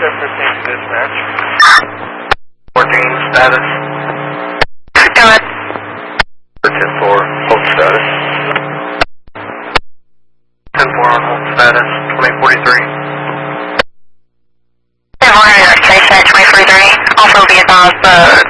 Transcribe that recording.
1015 dispatch. 14 status. Go ahead. 10-4, hold status. 10-4 on hold status, 2043. 10-4, station at 2043. Also be advised,